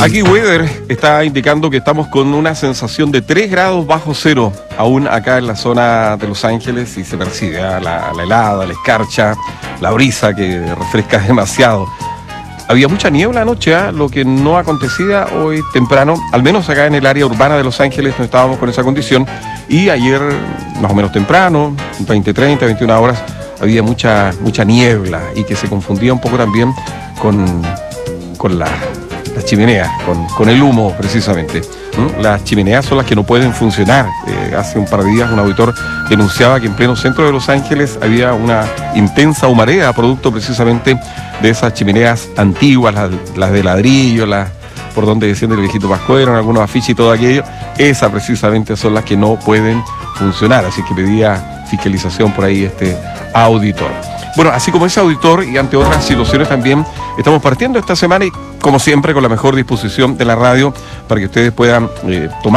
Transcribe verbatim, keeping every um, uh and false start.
Aquí Weather está indicando que estamos con una sensación de tres grados bajo cero, aún acá en la zona de Los Ángeles, y se percibe ¿eh? la, la helada, la escarcha, la brisa que refresca demasiado. Había mucha niebla anoche, ¿eh? Lo que no acontecía hoy temprano, al menos acá en el área urbana de Los Ángeles no estábamos con esa condición, y ayer más o menos temprano, veinte, treinta, veintiuna horas, había mucha, mucha niebla y que se confundía un poco también con, con la... las chimeneas, con, con el humo precisamente. ¿Mm? Las chimeneas son las que no pueden funcionar. Eh, hace un par de días un auditor denunciaba que en pleno centro de Los Ángeles había una intensa humarea, producto precisamente de esas chimeneas antiguas, las, las de ladrillo, las por donde desciende el viejito Pascuero, en algunos afiches y todo aquello. Esas precisamente son las que no pueden funcionar, así que pedía fiscalización por ahí este auditor. Bueno, así como ese auditor y ante otras situaciones también estamos partiendo esta semana y como siempre con la mejor disposición de la radio para que ustedes puedan eh, tomar